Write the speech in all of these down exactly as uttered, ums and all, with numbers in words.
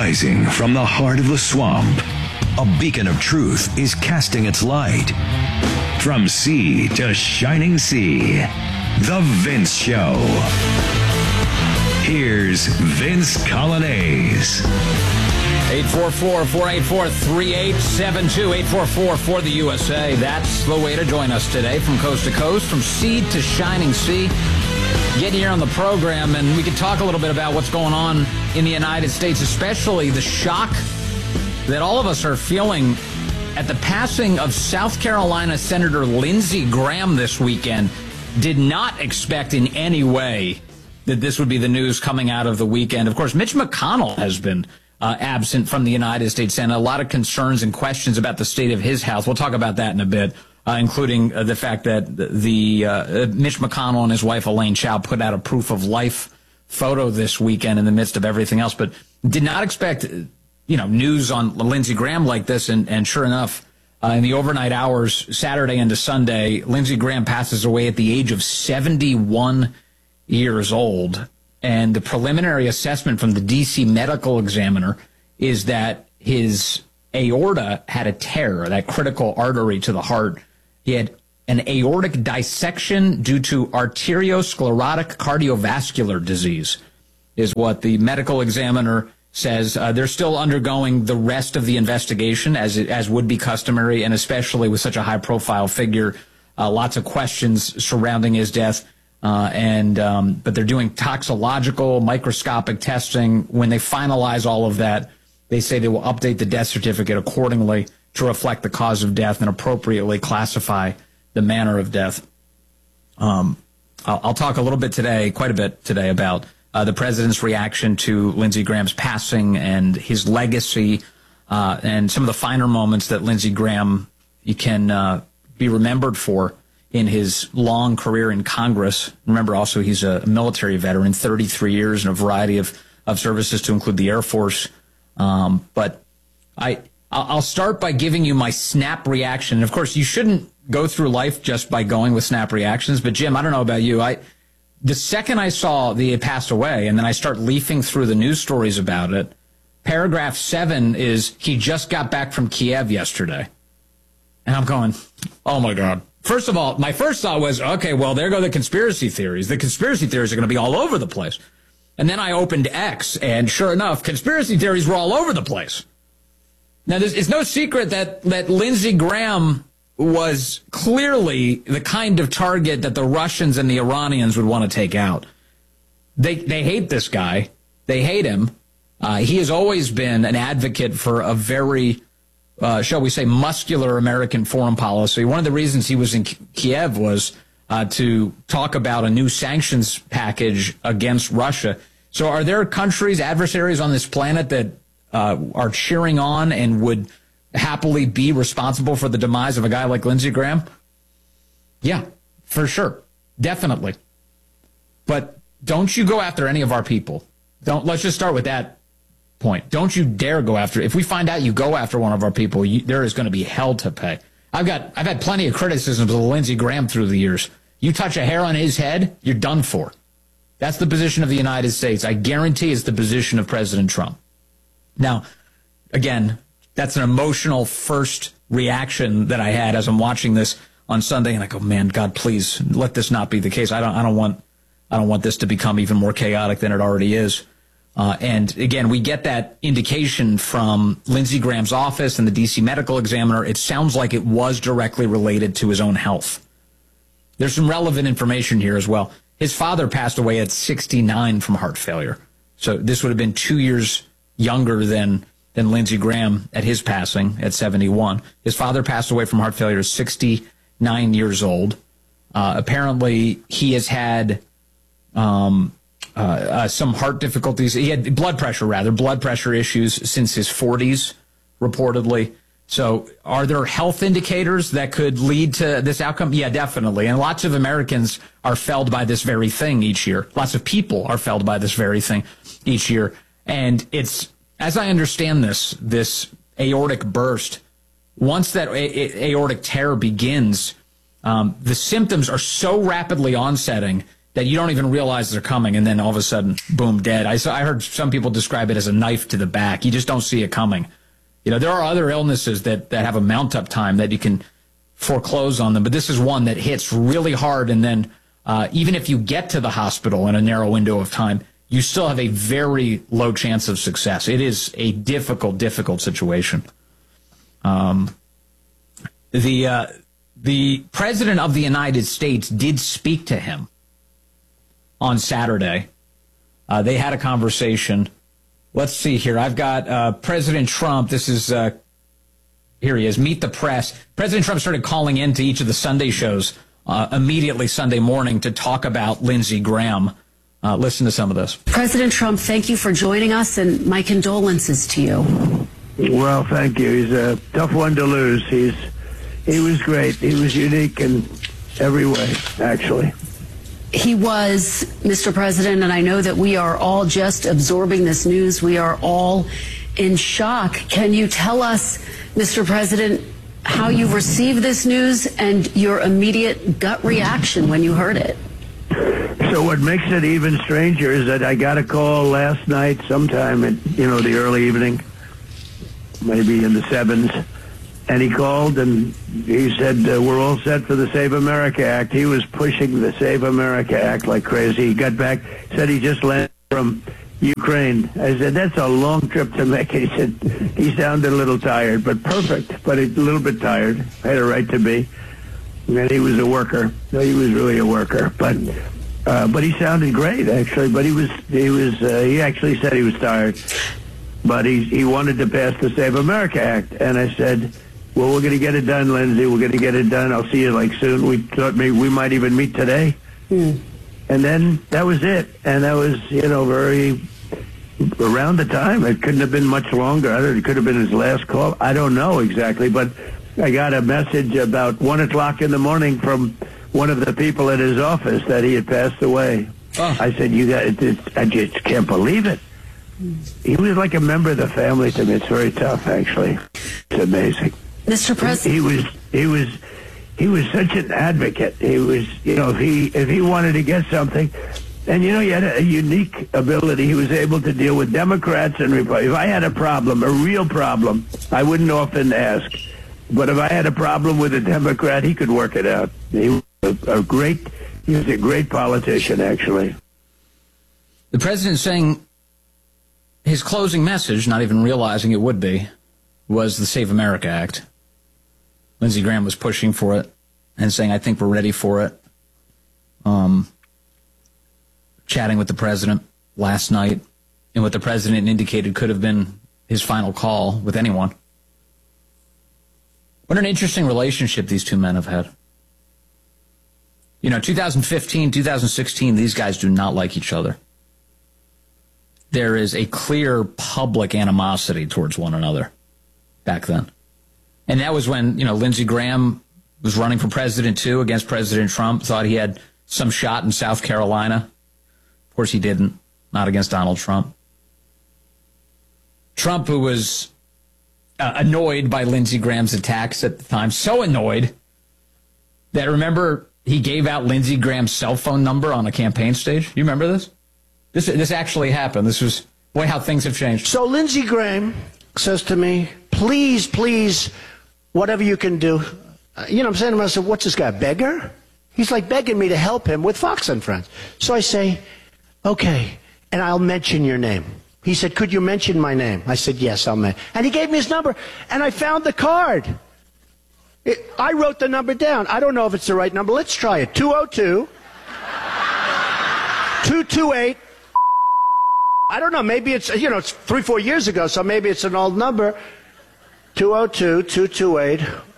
Rising from the heart of the swamp, a beacon of truth is casting its light. From sea to shining sea, The Vince Show. Here's Vince Coglianese. eight four four, four eight four, three eight seven two, eight four four for the U S A. That's the way to join us today from coast to coast, from sea to shining sea. Get here on the program, and we can talk a little bit about what's going on in the United States, especially the shock that all of us are feeling at the passing of South Carolina Senator Lindsey Graham this weekend. Did not expect in any way that this would be the news coming out of the weekend. Of course, Mitch McConnell has been uh, absent from the United States Senate. A lot of concerns and questions about the state of his health. We'll talk about that in a bit. Uh, including uh, the fact that the uh, Mitch McConnell and his wife Elaine Chao put out a proof of life photo this weekend in the midst of everything else, but did not expect, you know, news on Lindsey Graham like this. And, and sure enough, uh, in the overnight hours, Saturday into Sunday, Lindsey Graham passes away at the age of seventy-one years old. And the preliminary assessment from the D C medical examiner is that his aorta had a tear, that critical artery to the heart. He had an aortic dissection due to arteriosclerotic cardiovascular disease, is what the medical examiner says. Uh, they're still undergoing the rest of the investigation, as it, as would be customary, and especially with such a high-profile figure. Uh, lots of questions surrounding his death, uh, and um, but they're doing toxicological, microscopic testing. When they finalize all of that, they say they will update the death certificate accordingly to reflect the cause of death and appropriately classify the manner of death. Um, I'll, I'll talk a little bit today, quite a bit today, about uh, the president's reaction to Lindsey Graham's passing and his legacy, uh, and some of the finer moments that Lindsey Graham you can uh, be remembered for in his long career in Congress. Remember, also, he's a military veteran, thirty-three years in a variety of, of services, to include the Air Force. Um, but I, I'll start by giving you my snap reaction. And of course, you shouldn't go through life just by going with snap reactions. But Jim, I don't know about you. I, the second I saw that he had passed away, and then I start leafing through the news stories about it, paragraph seven is, he just got back from Kiev yesterday. And I'm going, oh my God. First of all, my first thought was, okay, well, there go the conspiracy theories. The conspiracy theories are going to be all over the place. And then I opened X, and sure enough, conspiracy theories were all over the place. Now, it's no secret that, that Lindsey Graham was clearly the kind of target that the Russians and the Iranians would want to take out. They they hate this guy. They hate him. Uh, he has always been an advocate for a very, uh, shall we say, muscular American foreign policy. One of the reasons he was in Kiev was Uh, to talk about a new sanctions package against Russia. So are there countries, adversaries on this planet that uh, are cheering on and would happily be responsible for the demise of a guy like Lindsey Graham? Yeah, for sure. Definitely. But don't you go after any of our people. Don't. Let's just start with that point. Don't you dare go after. If we find out you go after one of our people, you, there is going to be hell to pay. I've got I've had plenty of criticisms of Lindsey Graham through the years. You touch a hair on his head, you're done for. That's the position of the United States. I guarantee it's the position of President Trump. Now, again, that's an emotional first reaction that I had as I'm watching this on Sunday, and I go, man, God, please let this not be the case. I don't I don't want I don't want this to become even more chaotic than it already is. Uh, and again, we get that indication from Lindsey Graham's office and the D C medical examiner. It sounds like it was directly related to his own health. There's some relevant information here as well. His father passed away at sixty-nine from heart failure. So this would have been two years younger than, than Lindsey Graham at his passing at seventy-one. His father passed away from heart failure at sixty-nine years old. Uh, apparently, he has had um, uh, uh, some heart difficulties. He had blood pressure, rather, blood pressure issues since his forties, reportedly. So are there health indicators that could lead to this outcome? Yeah, definitely. And lots of Americans are felled by this very thing each year. Lots of people are felled by this very thing each year. And it's, as I understand this, this aortic burst, once that a- aortic tear begins, um, the symptoms are so rapidly onsetting that you don't even realize they're coming, and then all of a sudden, boom, dead. I saw, I heard some people describe it as a knife to the back. You just don't see it coming. You know, there are other illnesses that, that have a mount-up time that you can foreclose on them, but this is one that hits really hard, and then uh, even if you get to the hospital in a narrow window of time, you still have a very low chance of success. It is a difficult, difficult situation. Um, the uh, the President of the United States did speak to him on Saturday. Uh, they had a conversation. Let's see here. I've got uh, President Trump. This is, uh, here he is, Meet the Press. President Trump started calling into each of the Sunday shows uh, immediately Sunday morning to talk about Lindsey Graham. Uh, listen to some of this. President Trump, thank you for joining us, and my condolences to you. Well, thank you. He's a tough one to lose. He's he was great. He was unique in every way, actually. He was, Mister President, and I know that we are all just absorbing this news. We are all in shock. Can you tell us, Mister President, how you received this news and your immediate gut reaction when you heard it? So what makes it even stranger is that I got a call last night sometime in, you know, the early evening, maybe in the sevens, and he called and he said, uh, we're all set for the Save America Act. He was pushing the Save America Act like crazy. He got back, said he just landed from Ukraine. I said, that's a long trip to make. He said, he sounded a little tired, but perfect, but a little bit tired. Had a right to be. And he was a worker. No, he was really a worker. But uh, but he sounded great, actually. But he was, he was, uh, he actually said he was tired. But he, he wanted to pass the Save America Act. And I said, well, we're going to get it done, Lindsey. We're going to get it done. I'll see you, like, soon. We thought maybe we might even meet today. Mm. And then that was it. And that was, you know, very around the time. It couldn't have been much longer. I don't, it could have been his last call. I don't know exactly. But I got a message about one o'clock in the morning from one of the people at his office that he had passed away. Oh. I said, you got it. I just can't believe it. He was like a member of the family to me. It's very tough, actually. It's amazing. Mister President, he was he was he was such an advocate. He was, you know, if he if he wanted to get something, and you know, he had a unique ability. He was able to deal with Democrats and Republicans. If I had a problem, a real problem, I wouldn't often ask. But if I had a problem with a Democrat, he could work it out. He was a, a great he was a great politician, actually. The president saying his closing message, not even realizing it would be, was the Save America Act. Lindsey Graham was pushing for it and saying, I think we're ready for it. Um, chatting with the president last night, and what the president indicated could have been his final call with anyone. What an interesting relationship these two men have had. You know, two thousand fifteen, two thousand sixteen, these guys do not like each other. There is a clear public animosity towards one another back then. And that was when, you know, Lindsey Graham was running for president, too, against President Trump, thought he had some shot in South Carolina. Of course, he didn't, not against Donald Trump. Trump, who was uh, annoyed by Lindsey Graham's attacks at the time, so annoyed that, remember, he gave out Lindsey Graham's cell phone number on a campaign stage. You remember this? This this actually happened. This was, boy, how things have changed. So Lindsey Graham says to me, please, please, whatever you can do. Uh, you know what I'm saying to myself, what's this guy, a beggar? He's like begging me to help him with Fox and Friends. So I say, okay, and I'll mention your name. He said, could you mention my name? I said, yes, I'll mention. And he gave me his number, and I found the card. It, I wrote the number down. I don't know if it's the right number. Let's try it. two oh two, two two eight. I don't know. Maybe it's, you know, it's three, four years ago, so maybe it's an old number. two oh two, two two eight.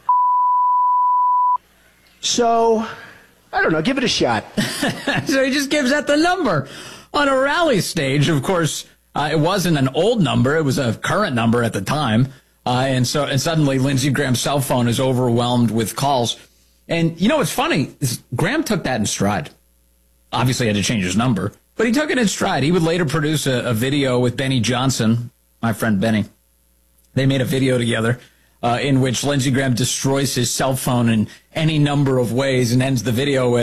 So, I don't know. Give it a shot. So he just gives out the number on a rally stage. Of course, uh, it wasn't an old number. It was a current number at the time. Uh, and so, and suddenly Lindsey Graham's cell phone is overwhelmed with calls. And you know what's funny is Graham took that in stride. Obviously, he had to change his number, but he took it in stride. He would later produce a, a video with Benny Johnson, my friend Benny. They made a video together uh, in which Lindsey Graham destroys his cell phone in any number of ways and ends the video with,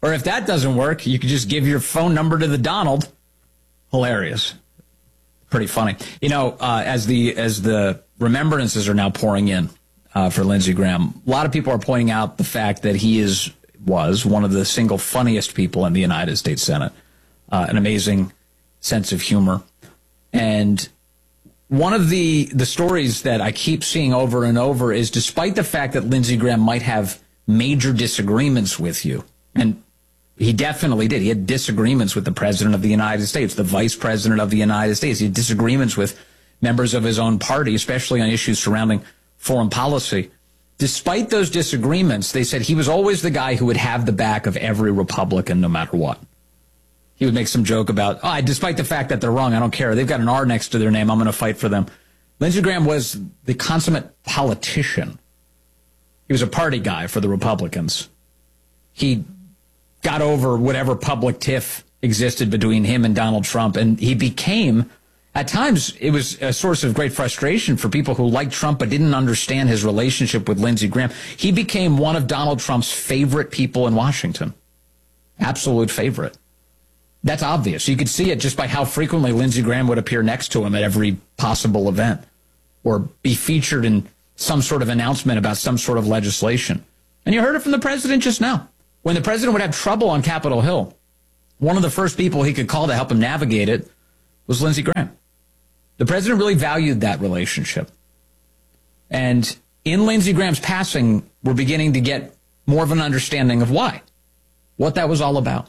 Or if that doesn't work, you could just give your phone number to the Donald. Hilarious. Pretty funny. You know, uh, as the as the remembrances are now pouring in uh, for Lindsey Graham, a lot of people are pointing out the fact that he is was one of the single funniest people in the United States Senate. Uh, an amazing sense of humor. And one of the, the stories that I keep seeing over and over is, despite the fact that Lindsey Graham might have major disagreements with you, and he definitely did. He had disagreements with the President of the United States, the Vice President of the United States. He had disagreements with members of his own party, especially on issues surrounding foreign policy. Despite those disagreements, they said he was always the guy who would have the back of every Republican no matter what. He would make some joke about, oh, despite the fact that they're wrong, I don't care. They've got an R next to their name. I'm going to fight for them. Lindsey Graham was the consummate politician. He was a party guy for the Republicans. He got over whatever public tiff existed between him and Donald Trump, and he became, at times, it was a source of great frustration for people who liked Trump but didn't understand his relationship with Lindsey Graham. He became one of Donald Trump's favorite people in Washington. Absolute favorite. That's obvious. You could see it just by how frequently Lindsey Graham would appear next to him at every possible event or be featured in some sort of announcement about some sort of legislation. And you heard it from the president just now. When the president would have trouble on Capitol Hill, one of the first people he could call to help him navigate it was Lindsey Graham. The president really valued that relationship. And in Lindsey Graham's passing, we're beginning to get more of an understanding of why, what that was all about.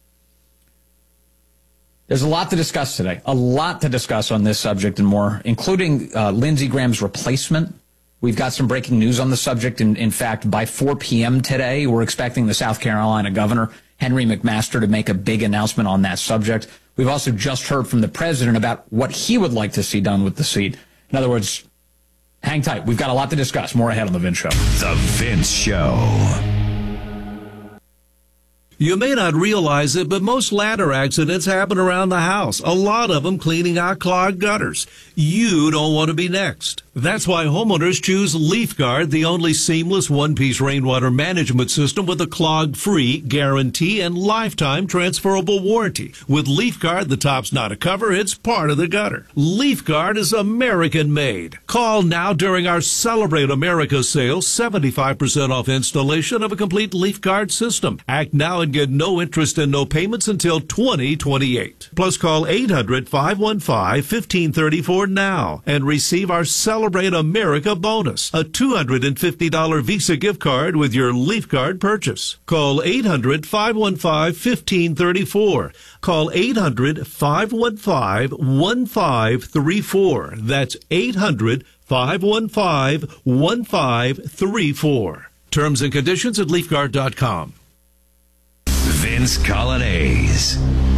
There's a lot to discuss today, a lot to discuss on this subject and more, including uh, Lindsey Graham's replacement. We've got some breaking news on the subject. In, in fact, by four p.m. today, we're expecting the South Carolina governor, Henry McMaster, to make a big announcement on that subject. We've also just heard from the president about what he would like to see done with the seat. In other words, hang tight. We've got a lot to discuss. More ahead on The Vince Show. The Vince Show. You may not realize it, but most ladder accidents happen around the house. A lot of them cleaning out clogged gutters. You don't want to be next. That's why homeowners choose LeafGuard, the only seamless one-piece rainwater management system with a clog-free guarantee and lifetime transferable warranty. With LeafGuard, the top's not a cover, it's part of the gutter. LeafGuard is American-made. Call now during our Celebrate America sale, seventy-five percent off installation of a complete LeafGuard system. Act now and get no interest and no payments until twenty twenty-eight. Plus, call eight hundred, five one five, one five three four now and receive our Celebrate America bonus, a two hundred fifty dollars Visa gift card with your LeafGuard purchase. Call eight hundred, five one five, one five three four. Call eight hundred, five one five, one five three four. That's eight hundred, five one five, one five three four. Terms and conditions at leaf guard dot com. Vince Colonnese.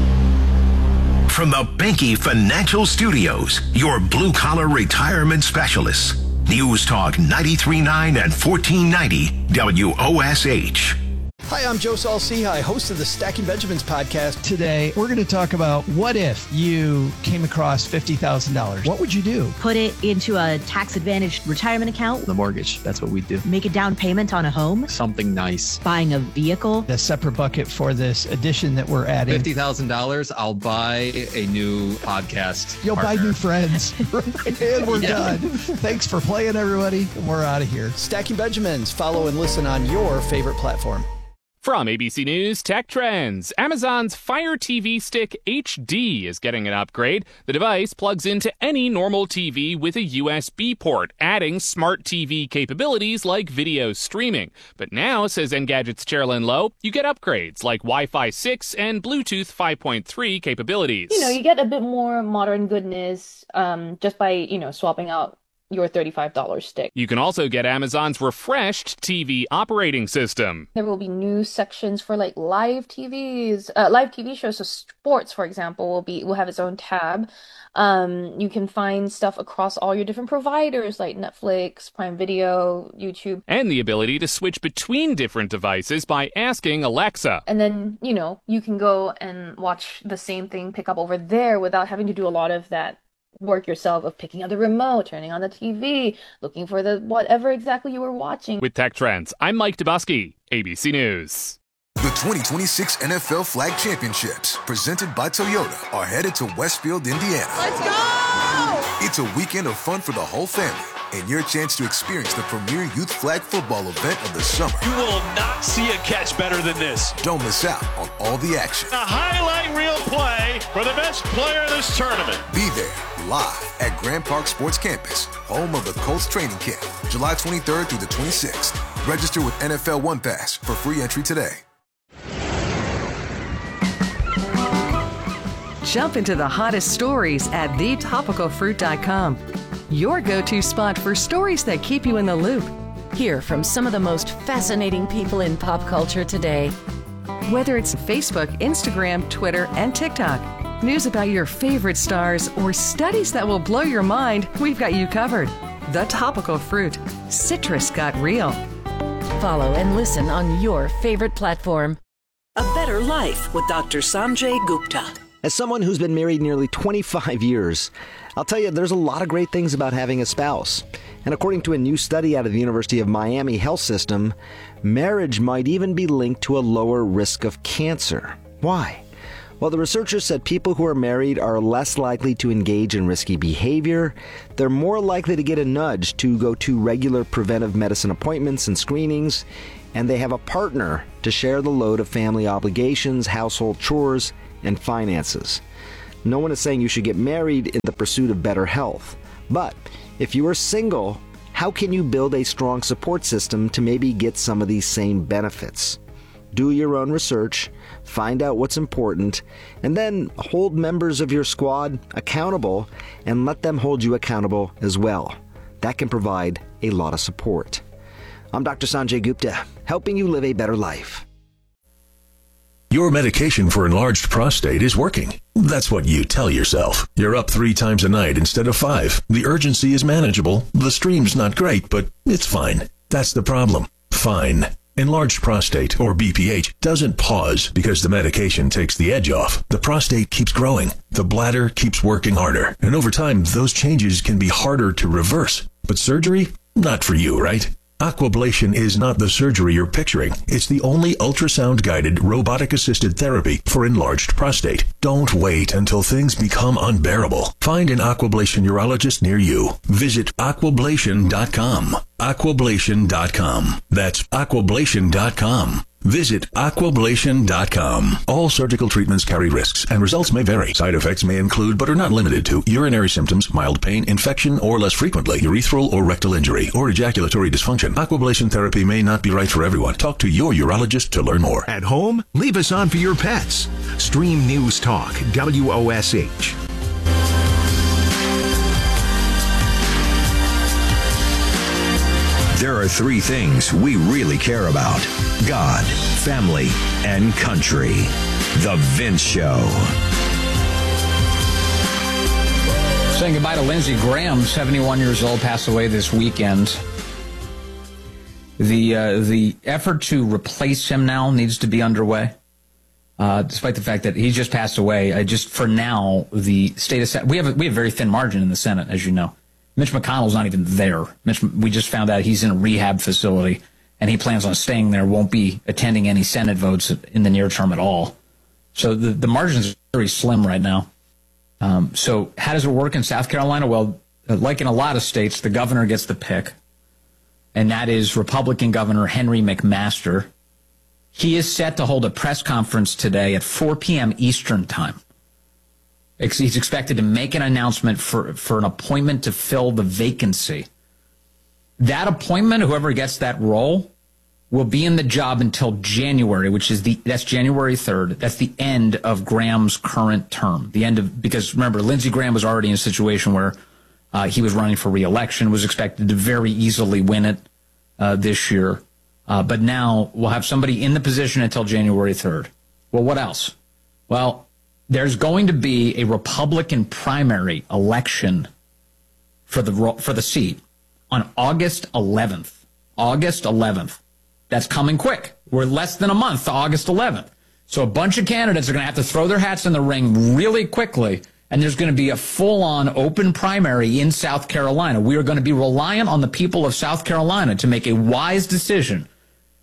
From the Benke Financial Studios, your blue-collar retirement specialists. News Talk ninety-three point nine and fourteen ninety W O S H. Hi, I'm Joe Saul-Sehy, host of the Stacking Benjamins podcast. Today, we're going to talk about what if you came across fifty thousand dollars. What would you do? Put it into a tax-advantaged retirement account. The mortgage, that's what we do. Make a down payment on a home. Something nice. Buying a vehicle. A separate bucket for this addition that we're adding. fifty thousand dollars, I'll buy a new podcast You'll partner. buy new friends. And we're Yeah. done. Thanks for playing, everybody. We're out of here. Stacking Benjamins. Follow and listen on your favorite platform. From A B C News Tech Trends, Amazon's Fire T V Stick H D is getting an upgrade. The device plugs into any normal T V with a U S B port, adding smart T V capabilities like video streaming. But now, says Engadget's Chairlyn Lowe, you get upgrades like Wi-Fi six and Bluetooth five point three capabilities. You know, you get a bit more modern goodness um, just by, you know, swapping out your thirty-five dollars stick. You can also get Amazon's refreshed T V operating system. There will be new sections for like live T Vs, uh, live T V shows. So sports, for example, will be will have its own tab. Um, you can find stuff across all your different providers like Netflix, Prime Video, YouTube. And the ability to switch between different devices by asking Alexa. And then, you know, you can go and watch the same thing pick up over there without having to do a lot of that work yourself of picking up the remote, turning on the T V, looking for the whatever exactly you were watching. With Tech Trends, I'm Mike Dubusky, A B C News. The twenty twenty-six N F L Flag Championships, presented by Toyota, are headed to Westfield, Indiana. Let's go! It's a weekend of fun for the whole family, and your chance to experience the premier youth flag football event of the summer. You will not see a catch better than this. Don't miss out on all the action. A highlight reel play for the best player of this tournament. Be there, live at Grand Park Sports Campus, home of the Colts training camp, July twenty-third through the twenty-sixth. Register with N F L One Pass for free entry today. Jump into the hottest stories at the topical fruit dot com. Your go-to spot for stories that keep you in the loop. Hear from some of the most fascinating people in pop culture today. Whether it's Facebook, Instagram, Twitter, and TikTok, news about your favorite stars, or studies that will blow your mind, we've got you covered. The Topical Fruit. Citrus got real. Follow and listen on your favorite platform. A Better Life with Doctor Sanjay Gupta. As someone who's been married nearly twenty-five years, I'll tell you there's a lot of great things about having a spouse. And according to a new study out of the University of Miami Health System, marriage might even be linked to a lower risk of cancer. Why? Well, the researchers said people who are married are less likely to engage in risky behavior, they're more likely to get a nudge to go to regular preventive medicine appointments and screenings, and they have a partner to share the load of family obligations, household chores, and finances. No one is saying you should get married in the pursuit of better health. But if you are single, how can you build a strong support system to maybe get some of these same benefits? Do your own research, find out what's important, and then hold members of your squad accountable and let them hold you accountable as well. That can provide a lot of support. I'm Doctor Sanjay Gupta, helping you live a better life. Your medication for enlarged prostate is working. That's what you tell yourself. You're up three times a night instead of five. The urgency is manageable. The stream's not great, but it's fine. That's the problem. Fine. Enlarged prostate, or B P H, doesn't pause because the medication takes the edge off. The prostate keeps growing. The bladder keeps working harder. And over time, those changes can be harder to reverse. But surgery? Not for you, right? Aquablation is not the surgery you're picturing. It's the only ultrasound-guided, robotic-assisted therapy for enlarged prostate. Don't wait until things become unbearable. Find an Aquablation urologist near you. Visit aquablation dot com. aquablation dot com. That's aquablation dot com. Visit aquablation dot com. All surgical treatments carry risks, and results may vary. Side effects may include, but are not limited to, urinary symptoms, mild pain, infection, or less frequently, urethral or rectal injury, or ejaculatory dysfunction. Aquablation therapy may not be right for everyone. Talk to your urologist to learn more. At home, leave us on for your pets. Stream News Talk, W O S H. There are three things we really care about: God, family, and country. The Vince Show. Saying goodbye to Lindsey Graham, seventy-one years old, passed away this weekend. The uh, the effort to replace him now needs to be underway. Uh, despite the fact that he just passed away, I just for now the state of we have a, we have a very thin margin in the Senate, as you know. Mitch McConnell's not even there. Mitch, we just found out he's in a rehab facility, and he plans on staying there, won't be attending any Senate votes in the near term at all. So the, the margin's very slim right now. Um, so how does it work in South Carolina? Well, like in a lot of states, the governor gets the pick, and that is Republican Governor Henry McMaster. He is set to hold a press conference today at four p.m. Eastern time. He's expected to make an announcement for, for an appointment to fill the vacancy. That appointment, whoever gets that role, will be in the job until January, which is the that's January third. That's the end of Graham's current term. The end of because remember, Lindsey Graham was already in a situation where uh, he was running for re-election, was expected to very easily win it uh, this year. Uh, but now we'll have somebody in the position until January third. Well, what else? Well, there's going to be a Republican primary election for the for the seat on August eleventh. August eleventh. That's coming quick. We're less than a month to August eleventh. So a bunch of candidates are going to have to throw their hats in the ring really quickly, and there's going to be a full-on open primary in South Carolina. We are going to be reliant on the people of South Carolina to make a wise decision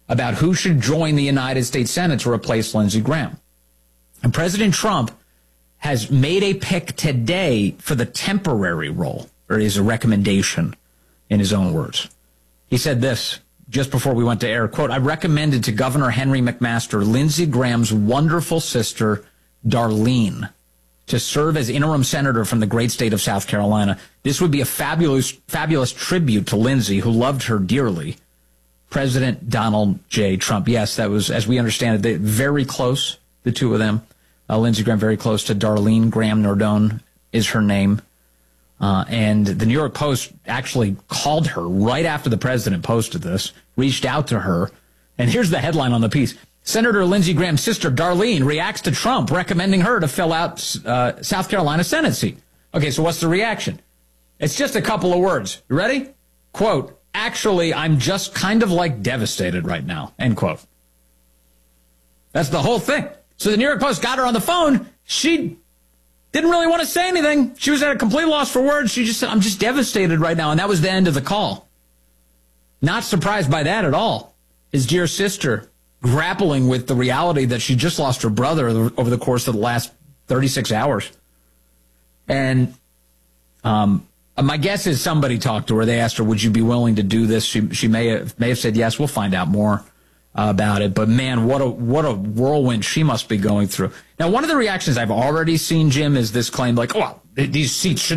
about who should join the United States Senate to replace Lindsey Graham. And President Trump has made a pick today for the temporary role, or is a recommendation in his own words. He said this just before we went to air, quote, I recommended to Governor Henry McMaster Lindsey Graham's wonderful sister, Darlene, to serve as interim senator from the great state of South Carolina. This would be a fabulous, fabulous tribute to Lindsey, who loved her dearly. President Donald J. Trump. Yes, that was, as we understand it, they, very close, the two of them. Uh, Lindsey Graham very close to Darlene Graham Nardone is her name. Uh, and the New York Post actually called her right after the president posted this, reached out to her. And here's the headline on the piece. Senator Lindsey Graham's sister, Darlene, reacts to Trump recommending her to fill out uh, South Carolina Senate seat. Okay, so what's the reaction? It's just a couple of words. You ready? Quote, actually, I'm just kind of like devastated right now, end quote. That's the whole thing. So the New York Post got her on the phone. She didn't really want to say anything. She was at a complete loss for words. She just said, I'm just devastated right now. And that was the end of the call. Not surprised by that at all. His dear sister grappling with the reality that she just lost her brother over the course of the last thirty-six hours. And um, my guess is somebody talked to her. They asked her, would you be willing to do this? She she may have, may have said yes. We'll find out more uh, about it. But, man, what a what a whirlwind she must be going through. Now, one of the reactions I've already seen, Jim, is this claim like, oh, these seats should